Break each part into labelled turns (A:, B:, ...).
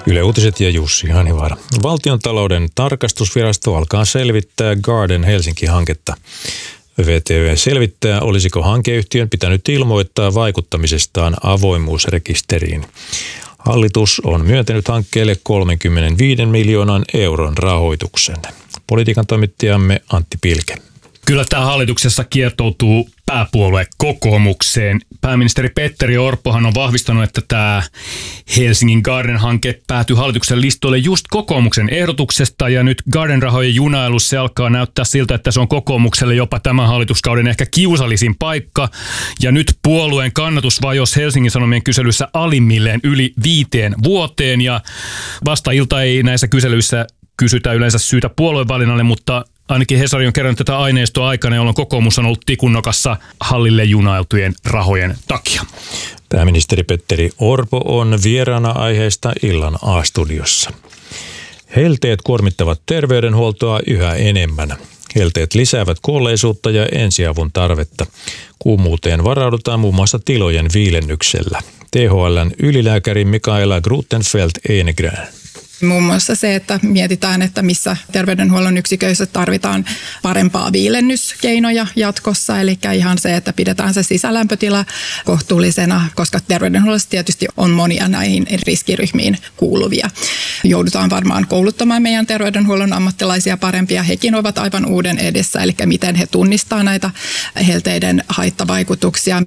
A: Yle Uutiset ja Jussi Hanivaara. Valtiontalouden tarkastusvirasto alkaa selvittää Garden Helsinki-hanketta. VTV selvittää, olisiko hankeyhtiön pitänyt ilmoittaa vaikuttamisestaan avoimuusrekisteriin. Hallitus on myöntänyt hankkeelle 35 miljoonan euron rahoituksen. Politiikan toimittajamme Antti Pilke.
B: Kyllä tämä hallituksessa kiertoutuu pääpuolue kokoomukseen. Pääministeri Petteri Orpohan on vahvistanut, että tämä Helsingin Garden-hanke päätyi hallituksen listoille just kokoomuksen ehdotuksesta. Ja nyt Garden-rahojen junailussa se alkaa näyttää siltä, että se on kokoomukselle jopa tämän hallituskauden ehkä kiusallisin paikka. Ja nyt puolueen kannatus vajosi Helsingin Sanomien kyselyssä alimmilleen yli 5 vuoteen. Ja vasta ilta ei näissä kyselyissä kysytä yleensä syytä puoluevalinnalle, mutta ainakin Hesari on kerännyt tätä aineistoa aikana, jolloin kokoomus on ollut tikunnokassa hallille junailtujen rahojen takia.
A: Pääministeri Petteri Orpo on vieraana aiheesta illan A-studiossa. Helteet kuormittavat terveydenhuoltoa yhä enemmän. Helteet lisäävät kuolleisuutta ja ensiavun tarvetta. Kuumuuteen varaudutaan muun muassa tilojen viilennyksellä. THL:n ylilääkäri Mikaela Grutenfeld-Enegren.
C: Muun muassa se, että mietitään, että missä terveydenhuollon yksiköissä tarvitaan parempaa viilennyskeinoja jatkossa. Eli ihan se, että pidetään se sisälämpötila kohtuullisena, koska terveydenhuollossa tietysti on monia näihin riskiryhmiin kuuluvia. Joudutaan varmaan kouluttamaan meidän terveydenhuollon ammattilaisia parempia. Hekin ovat aivan uuden edessä, eli miten he tunnistaa näitä helteiden haittavaikutuksia.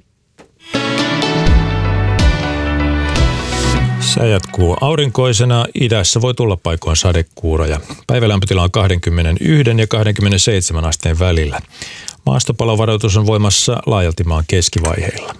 A: Sää jatkuu aurinkoisena. Idässä voi tulla paikoin sadekuuroja. Päivälämpötila on 21 ja 27 asteen välillä. Maastopalovaroitus on voimassa laajalti maan keskivaiheilla.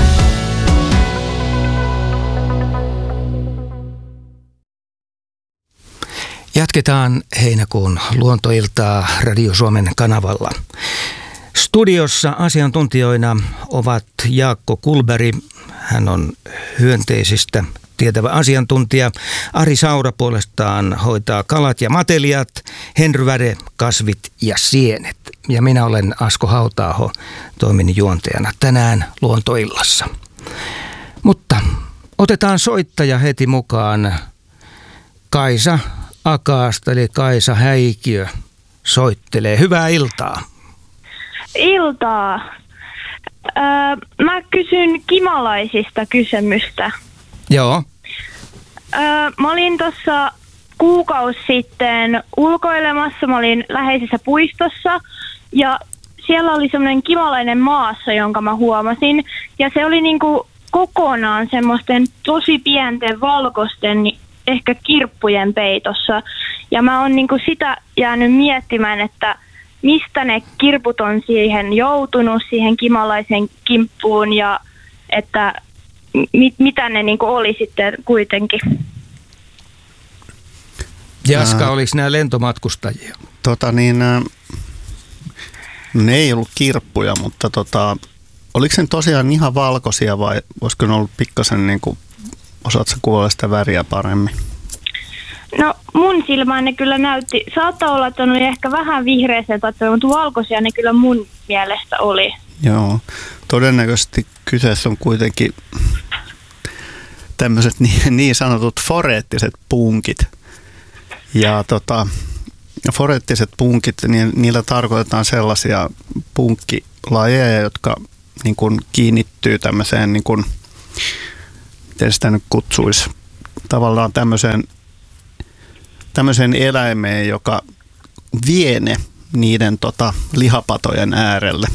D: Jatketaan heinäkuun luontoiltaa Radio Suomen kanavalla. Studiossa asiantuntijoina ovat Jaakko Kulberi, hän on hyönteisistä tietävä asiantuntija. Ari Saura puolestaan hoitaa kalat ja matelijat, Henry Väre kasvit ja sienet. Ja minä olen Asko Hauta-aho, toimin juontajana tänään luontoillassa. Mutta otetaan soittaja heti mukaan. Kaisa Akaasta, eli Kaisa Häikiö soittelee. Hyvää iltaa.
E: Iltaa. Mä kysyn kimalaisista kysymystä.
D: Joo.
E: Mä olin tuossa kuukausi sitten ulkoilemassa. Mä olin läheisessä puistossa ja siellä oli semmoinen kimalainen maassa, jonka mä huomasin. Ja se oli niinku kokonaan semmoisten tosi pienten valkoisten ehkä kirppujen peitossa. Ja mä oon niinku sitä jäänyt miettimään, että mistä ne kirput on siihen joutunut, siihen kimalaisen kimppuun ja että mitä ne niinku oli sitten kuitenkin.
D: Jaska, oliko nämä lentomatkustajia?
F: Ne ei ollut kirppuja, mutta oliko se tosiaan ihan valkoisia vai olisiko ne ollut pikkasen, osaatko kuulla sitä väriä paremmin?
E: No mun silmään ne kyllä näytti, saattaa olla, että on ehkä vähän vihreäseen, mutta valkoisia ne kyllä mun mielestä oli.
F: Joo, todennäköisesti kyseessä on kuitenkin tämmöiset niin sanotut foreettiset punkit. Ja foreettiset punkit, niin niillä tarkoitetaan sellaisia punkkilajeja, jotka niin kuin kiinnittyy tämmöiseen, niin kuin, miten sitä nyt kutsuisi, tavallaan tämmöiseen eläimeen, joka vie ne niiden lihapatojen äärelle.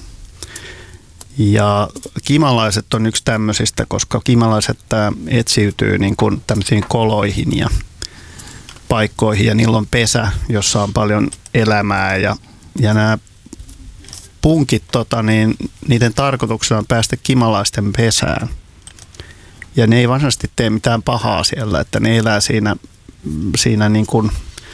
F: Ja kimalaiset on yksi tämmöisistä, koska kimalaiset etsiytyy niin kuin tämmöisiin koloihin ja paikkoihin ja niillä on pesä, jossa on paljon elämää ja nämä punkit, niiden tarkoituksena on päästä kimalaisten pesään. Ja ne ei varsinaisesti tee mitään pahaa siellä, että ne elää siinä niin kuin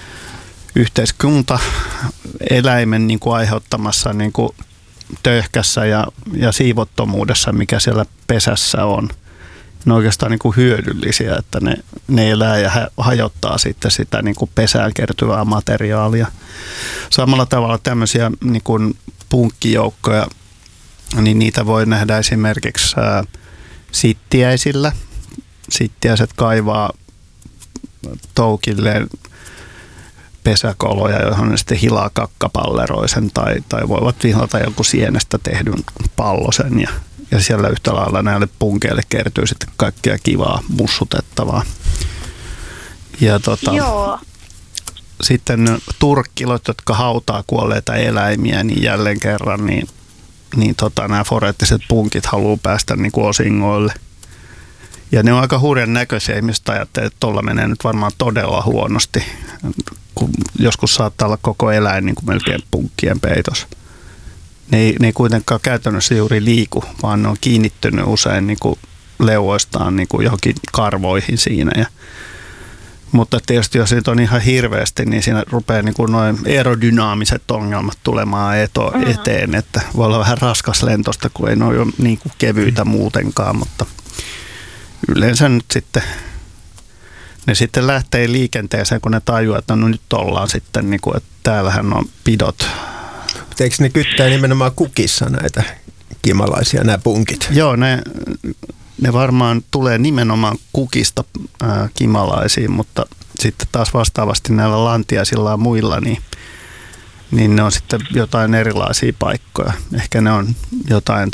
F: yhteiskuntaeläimen niin kuin aiheuttamassa niin kuin töyhkässä ja siivottomuudessa, mikä siellä pesässä on. Ne on oikeastaan niin kuin hyödyllisiä, että ne elää ja hajottaa sitten sitä niin kuin pesään kertyvää materiaalia. Samalla tavalla tämmöisiä niin kuin punkkijoukkoja, niin niitä voi nähdä esimerkiksi sittiäisillä. Sittiäiset kaivaa toukilleen pesäkoloja, johon ne sitten hilaa kakkapalleroisen tai voivat vihlata joku sienestä tehdyn pallosen ja siellä yhtä lailla näille punkeille kertyy sitten kaikkea kivaa mussutettavaa. Ja
E: Joo.
F: sitten turkkilot, jotka hautaa kuolleita eläimiä, niin jälleen kerran niin nämä foreettiset punkit haluaa päästä niin kuin osingoille. Ja ne on aika hurjan näköisiä. Ihmiset ajattelee, että tuolla menee nyt varmaan todella huonosti, kun joskus saattaa olla koko eläin niin kuin melkein punkkien peitos. Ne ei kuitenkaan käytännössä juuri liiku, vaan ne on kiinnittynyt usein niin kuin leuoistaan niin kuin johonkin karvoihin siinä. Mutta tietysti jos siitä on ihan hirveästi, niin siinä rupeaa niin kuin noin aerodynaamiset ongelmat tulemaan eteen. Että voi olla vähän raskas lentosta, kun ei ne ole niin kuin kevyitä muutenkaan, mutta yleensä nyt sitten ne sitten lähtee liikenteeseen, kun ne tajuaa, että no nyt ollaan sitten, niin kuin, että täällähän on pidot.
G: Eikö ne kyttää nimenomaan kukissa näitä kimalaisia, nämä punkit? Joo,
F: ne varmaan tulee nimenomaan kukista kimalaisiin, mutta sitten taas vastaavasti näillä lantiaisilla ja muilla, niin ne on sitten jotain erilaisia paikkoja. Ehkä ne on jotain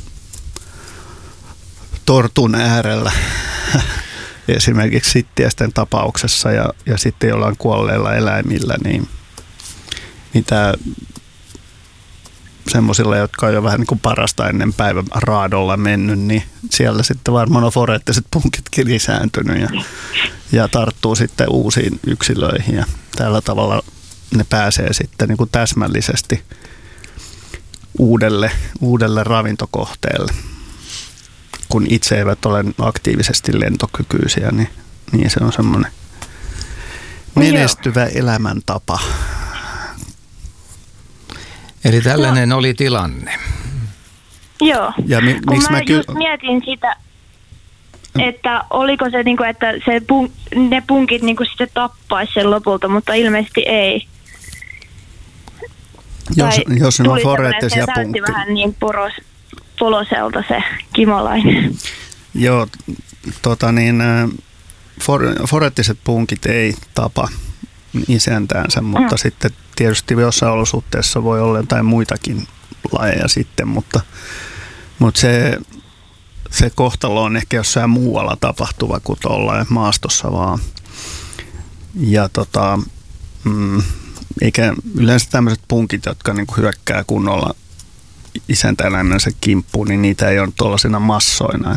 F: tortun äärellä esimerkiksi sittiäisten tapauksessa ja sitten jollain kuolleilla eläimillä, niin tämä semmoisilla, jotka on jo vähän niin kuin parasta ennen päivän raadolla mennyt, niin siellä sitten varmaan on foreettiset punkitkin lisääntynyt ja tarttuu sitten uusiin yksilöihin ja tällä tavalla ne pääsee sitten niin kuin täsmällisesti uudelle ravintokohteelle. Kun itse eivät ole aktiivisesti lentokykyisiä, niin se on semmoinen menestyvä elämäntapa.
D: Eli tällainen oli tilanne.
E: Joo.
F: Ja
E: kun mä just mietin sitä, että oliko se, niinku, että ne punkit niinku sitten tappaisi sen lopulta, mutta ilmeisesti ei.
F: Jos ne on foreettisia punkkeja.
E: Se vähän niin poloselta se kimalainen.
F: Joo, foreettiset punkit ei tapa isäntäänsä, mutta sitten tietysti jossain olosuhteessa voi olla jotain muitakin lajeja sitten, mutta se kohtalo on ehkä jossain muualla tapahtuva kuin tuolla maastossa vaan. Ja eikä yleensä tämmöiset punkit, jotka niinku hyökkää kunnolla isäntäeläimensä kimppuun, niin niitä ei ole tuollaisina massoina,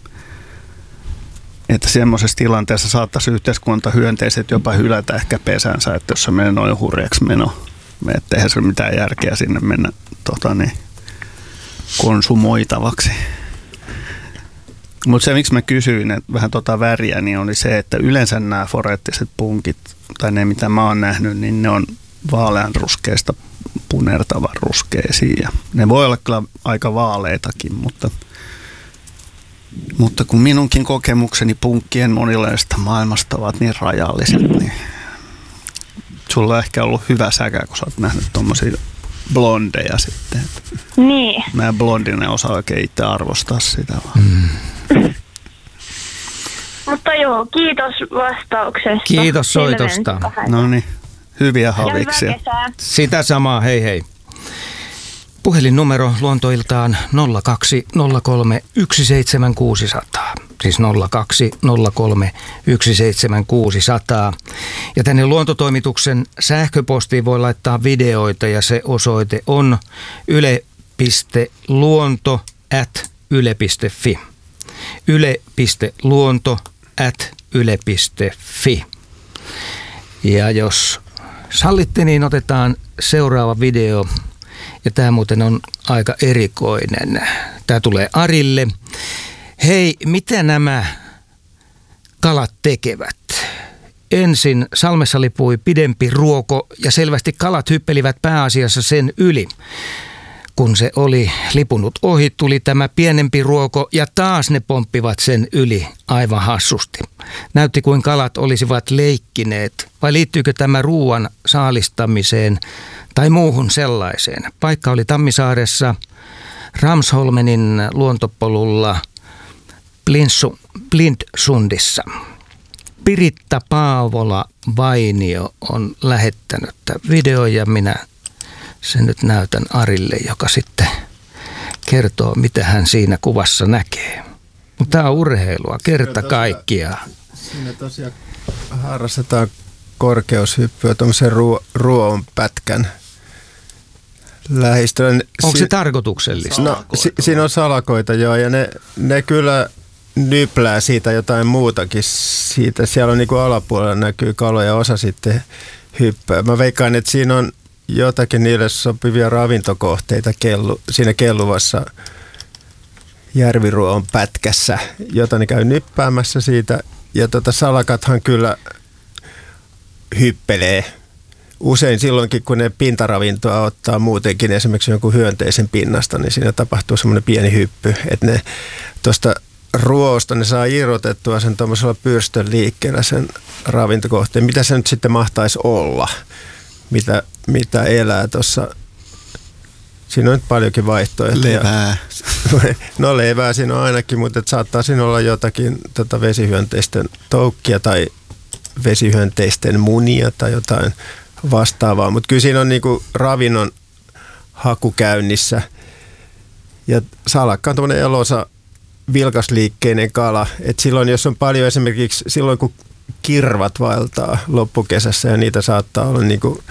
F: että semmoisessa tilanteessa saattaisi yhteiskuntahyönteiset jopa hylätä ehkä pesänsä, että jos se menee noin hurjaksi meno, että eihän se ole mitään järkeä sinne mennä konsumoitavaksi. Mutta se, miksi mä kysyin että vähän väriä, niin oli se, että yleensä nämä foreettiset punkit, tai ne mitä mä oon nähnyt, niin ne on vaaleanruskeista punertavan ruskeisia. Ne voi olla kyllä aika vaaleitakin, mutta kun minunkin kokemukseni punkkien monilaisesta maailmasta ovat niin rajalliset, niin sulla on ehkä ollut hyvä säkä, kun sä oot nähnyt tommosia blondeja sitten.
E: Niin.
F: Mä en blondinen osaa oikein itse arvostaa sitä vaan.
E: Mutta joo, kiitos vastauksesta.
D: Kiitos soitosta.
F: No niin, hyviä haviksia.
D: Sitä samaa, hei hei. Puhelinnumero Luontoiltaan 0203 17600. Siis 0203 17600. Ja tänne Luontotoimituksen sähköpostiin voi laittaa videoita ja se osoite on yle.luonto@yle.fi. yle.luonto@yle.fi. Ja jos sallitte, niin otetaan seuraava video. Ja tämä muuten on aika erikoinen. Tämä tulee Arille. Hei, mitä nämä kalat tekevät? Ensin salmessa lipui pidempi ruoko ja selvästi kalat hyppelivät pääasiassa sen yli. Kun se oli lipunut ohi, tuli tämä pienempi ruoko ja taas ne pomppivat sen yli aivan hassusti. Näytti kuin kalat olisivat leikkineet, vai liittyykö tämä ruoan saalistamiseen tai muuhun sellaiseen? Paikka oli Tammisaaressa Ramsholmenin luontopolulla Blindsundissa. Piritta Paavola Vainio on lähettänyt tämän videon ja minä sen nyt näytän Arille, joka sitten kertoo, mitä hän siinä kuvassa näkee. Mutta tämä on urheilua, kerta kaikkiaan.
G: Siinä tosiaan harrastetaan korkeushyppyä tuommoisen ruoan pätkän lähistöllä.
D: Onko se tarkoituksellista?
G: No, siinä on salakoita, joo, ja ne kyllä nyplää siitä jotain muutakin. Siitä. Siellä on niin kuin alapuolella näkyy kaloja, osa sitten hyppää. Mä veikkaan, että siinä on jotakin niille sopivia ravintokohteita siinä kelluvassa järviruoan pätkässä, jota ne käy nyppäämässä siitä. Ja salakathan kyllä hyppelee usein silloinkin, kun ne pintaravintoa ottaa muutenkin, esimerkiksi jonkun hyönteisen pinnasta, niin siinä tapahtuu semmoinen pieni hyppy, että ne tuosta ruoasta ne saa irrotettua sen tuollaisella pyrstön liikkeellä sen ravintokohteen. Mitä se nyt sitten mahtaisi olla? Mitä elää tuossa? Siinä on nyt paljonkin vaihtoehtoja.
F: Levää.
G: No levää siinä on ainakin, mutta saattaa siinä olla jotakin vesihyönteisten toukkia tai vesihyönteisten munia tai jotain vastaavaa. Mutta kyllä siinä on niinku ravinnon haku käynnissä. Ja salakka on tämmöinen eloisa vilkasliikkeinen kala. Et silloin, jos on paljon esimerkiksi silloin, kun kirvat vaeltaa loppukesässä ja niitä saattaa olla niinku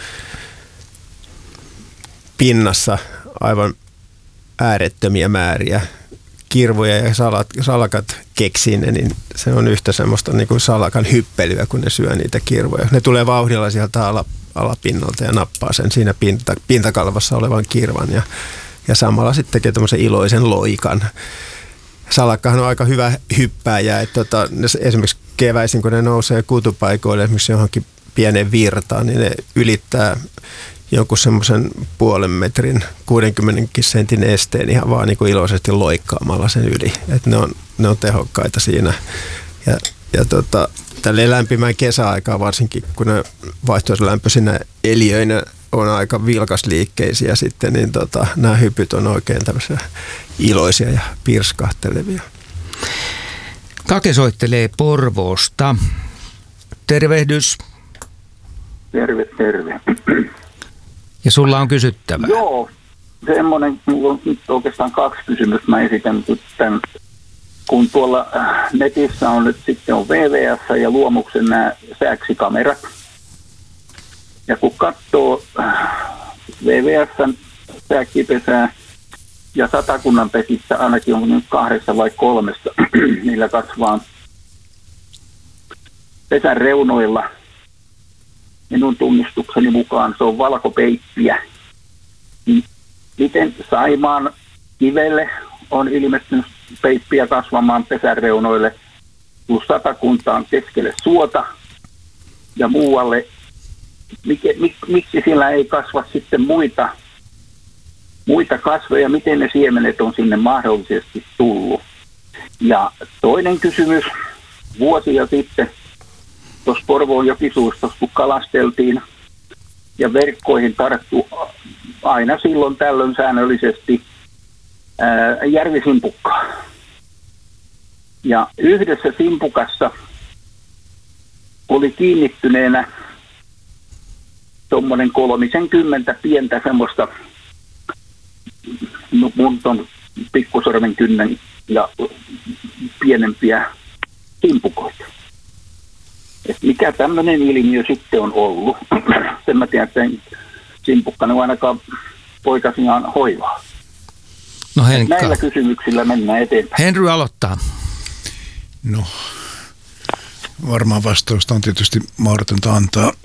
G: pinnassa aivan äärettömiä määriä kirvoja ja salakat keksii ne, niin se on yhtä semmoista niin kuin salakan hyppelyä, kun ne syö niitä kirvoja. Ne tulee vauhdilla sieltä alapinnalta ja nappaa sen siinä pintakalvassa olevan kirvan ja samalla sitten tekee tämmöisen iloisen loikan. Salakkahan on aika hyvä hyppääjä, että esimerkiksi keväisin, kun ne nousee kutupaikoille, esimerkiksi johonkin pienen virtaan, niin ne ylittää jonkun semmoisen 0,5 metrin 60 sentin esteen ihan vaan niin kuin iloisesti loikkaamalla sen yli. Että ne on tehokkaita siinä. Ja tälle lämpimään kesäaikaan varsinkin, kun ne vaihtoehtoislämpöisinä eliöinä on aika vilkasliikkeisiä sitten, niin nämä hypyt on oikein tämmöisiä iloisia ja pirskahtelevia.
D: Kake soittelee Porvoosta. Tervehdys.
H: Terve.
D: Ja sulla on kysyttävää.
H: Joo, semmoinen, mulla on nyt oikeastaan 2 kysymystä. Mä esitän tämän, kun tuolla netissä on nyt sitten on WWF ja Luomuksen nämä sääksikamerat. Ja kun katsoo WWF:n sääkkipesää ja Satakunnan pesissä ainakin on nyt 2 vai 3, niillä kasvaa pesän reunoilla. Minun tunnistukseni mukaan se on valkopeippiä. Miten Saimaan kivelle on ilmestynyt peippiä kasvamaan pesäreunoille, plus Satakuntaan keskelle suota ja muualle. Miksi siellä ei kasva sitten muita kasveja, miten ne siemenet on sinne mahdollisesti tullut? Ja toinen kysymys, vuosia sitten tuossa Porvoon jokisuustossa, kun kalasteltiin ja verkkoihin tarttui aina silloin tällöin säännöllisesti järvisimpukkaa. Ja yhdessä simpukassa oli kiinnittyneenä tuommoinen 30 pientä semmoista mun ton pikkusormen kynnen ja pienempiä simpukoita. Et mikä tämmöinen ilmiö sitten on ollut? Sen mä tiedän, että simpukkana on ainakaan poikasiaan hoivaa.
D: No Henkka.
H: Näillä kysymyksillä mennään eteenpäin.
D: Henry aloittaa.
I: No, varmaan vastausta on tietysti mahdotonta antaa.